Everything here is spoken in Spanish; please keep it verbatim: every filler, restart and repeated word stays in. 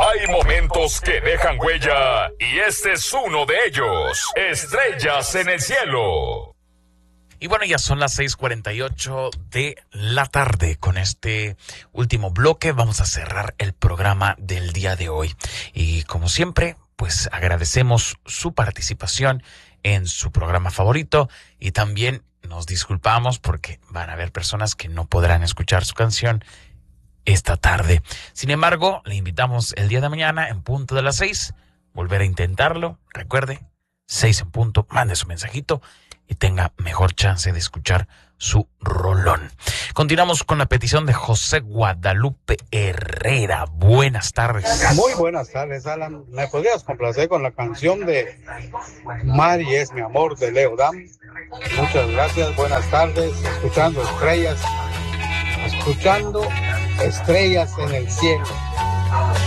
Hay momentos que dejan huella y este es uno de ellos. Estrellas en el cielo. Y bueno, ya son las seis cuarenta y ocho de la tarde. Con este último bloque vamos a cerrar el programa del día de hoy. Y como siempre, pues agradecemos su participación en su programa favorito y también nos disculpamos porque van a haber personas que no podrán escuchar su canción esta tarde. Sin embargo, le invitamos el día de mañana en punto de las seis, volver a intentarlo. Recuerde, seis en punto, mande su mensajito y tenga mejor chance de escuchar su rolón. Continuamos con la petición de José Guadalupe Herrera. Buenas tardes. Muy buenas tardes, Alan. ¿Me podrías complacer con la canción de Mari es mi amor de Leo Dan? Muchas gracias, buenas tardes. Escuchando estrellas, escuchando estrellas en el cielo.